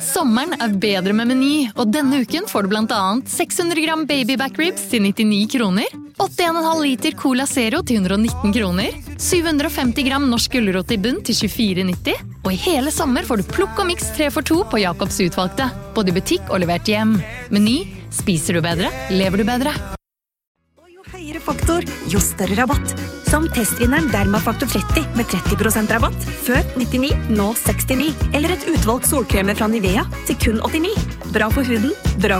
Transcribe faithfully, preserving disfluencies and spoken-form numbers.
Sommeren er bedre med Meny, og denne uken får du blant annet seks hundre gram baby back ribs til nittini kroner, åtte komma fem liter Cola Zero til hundre og nitten kroner, syv hundre og femti gram norsk gulrot i bunn til tjuefire nitti, og i hele sommer får du plukk og miks tre for to på Jakobs utvalgte, både i butikk og levert hjem. Meny, spiser du bedre, lever du bedre. Jo høyere faktor, jo større rabatt. Som testvinneren Dermafaktor tretti med tretti prosent rabatt. Før nittini, nå sekstini. Eller et utvalgt solkremer fra Nivea til kun åttini. Bra for huden, bra